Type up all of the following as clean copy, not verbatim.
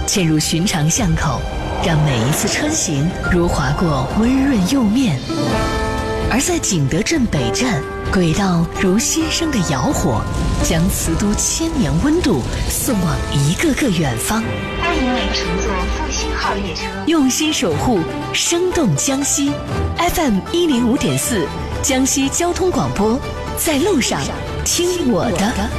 嵌入寻常巷口，让每一次穿行如划过温润釉面。而在景德镇北站，轨道如新生的窑火，将瓷都千年温度送往一个个远方。 欢迎您乘坐复兴号列车， 用心守护，生动江西。FM105.4，江西交通广播，在路上听我的。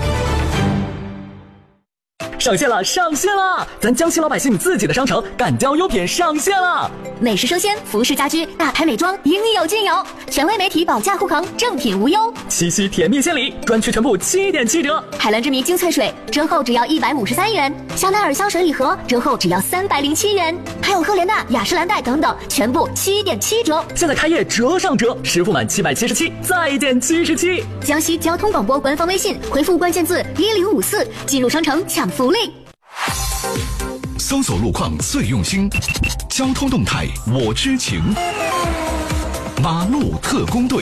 上线了，上线了！咱江西老百姓自己的商城敢交优品上线了， 美食生鲜、服饰家居、大牌美妆，应有尽有。权威媒体保价护航，正品无忧。 七夕甜蜜献礼，专区全部7.7折。 海蓝之谜精粹水折后只要153元，香奈儿香水礼盒折后只要307元，还有赫莲娜、雅诗兰黛等等，全部7.7折。 现在开业折上折，实付满777再减77。 江西交通广播官方微信回复关键字1054，进入商城抢福利。 搜索路况最用心，交通动态我知情。马路特工队。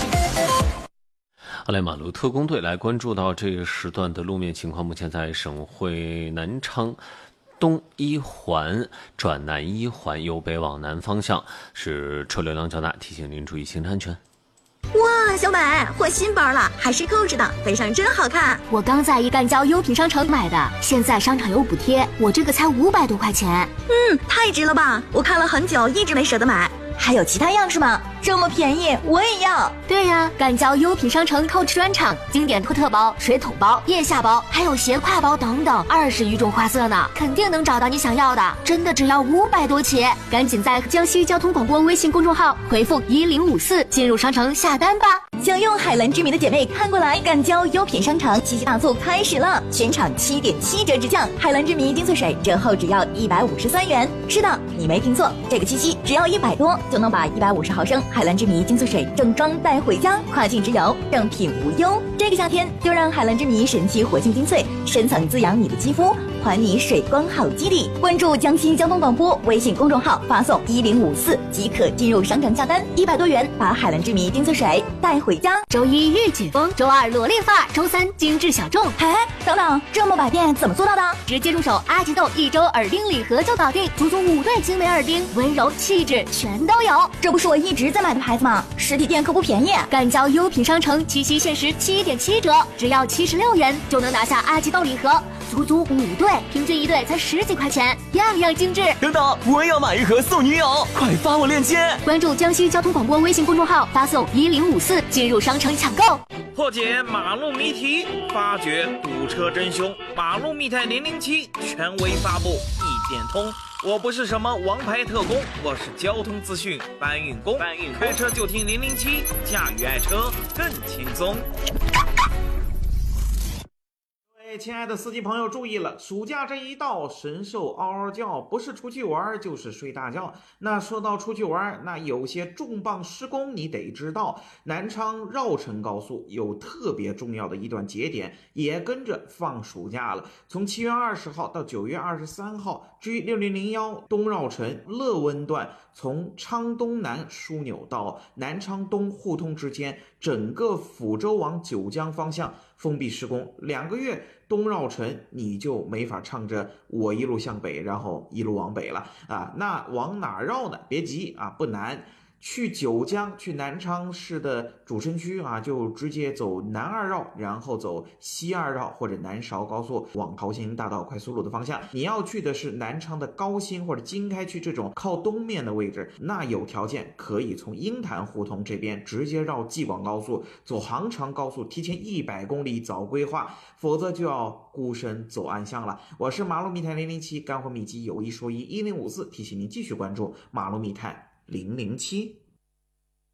好嘞，马路特工队来关注到这个时段的路面情况。目前在省会南昌东一环转南一环由北往南方向是车流量较大，提醒您注意行车安全。 哇，小美，换新包了，还是扣着的，背上真好看。 我刚在一干交优品商城买的，现在商场有补贴，我这个才500多块钱。 太值了吧！我看了很久，一直没舍得买。还有其他样式吗？这么便宜，我也要。 对呀，干交优品商城Coach专场，经典托特包、水桶包、腋下包，还有斜挎包等等，20余种花色呢，肯定能找到你想要的。真的只要500多起，赶紧在江西交通广播微信公众号回复1054进入商城下单吧。 想用海蓝之谜的姐妹看过来，干交优品商城七夕大促开始了，全场7.7折直降，海蓝之谜精粹水折后只要153元。是的，你没听错，这个七夕只要100多就能把150毫升海蓝之谜精粹水正装带回家，跨境直邮，正品无忧。这个夏天就让海蓝之谜神奇活性精粹深层滋养你的肌肤，还你水光好肌理。关注江西交通广播微信公众号，发送1054即可进入商城下单，100多元把海蓝之谜精粹水带回家。 周一御姐风，周二萝莉发，周三精致小众。 等等，这么百变怎么做到的？ 直接入手阿吉豆1周耳钉礼盒就搞定，足足5对精美耳钉，温柔气质全都有。 这不是我一直在买的牌子吗？实体店可不便宜。 干交优品商城七夕限时7.7折，只要76元就能拿下阿吉豆礼盒，足足5对，平均1对才10几块钱，样样精致。 等等，我也要买一盒送女友，快发我链接。 关注江西交通广播微信公众号，发送1054进入商城抢购。 破解马路谜题，发掘堵车真凶。马路密探007权威发布，一点通。我不是什么王牌特工，我是交通资讯搬运工。开车就听007，驾驭爱车更轻松。亲爱的司机朋友注意了，暑假这一到，神兽嗷嗷叫，不是出去玩就是睡大觉。那说到出去玩，那有些重磅施工你得知道。南昌绕城高速有特别重要的一段节点，也跟着放暑假了。从7月20号到9月23号，G6001东绕城乐温段，从昌东南枢纽到南昌东互通之间，整个抚州往九江方向封闭施工2个月。东绕城你就没法唱着我一路向北，然后一路往北了啊。那往哪绕呢？别急啊，不难。去九江，去南昌市的主城区啊，就直接走南2绕，然后走西2绕或者南韶高速往桃兴大道快速路的方向。你要去的是南昌的高新或者经开区这种靠东面的位置，那有条件可以从鹰潭胡同这边直接绕济广高速，走杭长高速，提前100公里早规划，否则就要孤身走暗巷了。我是马路密探007，干货秘籍有一说一1054，提醒您继续关注马路密探007。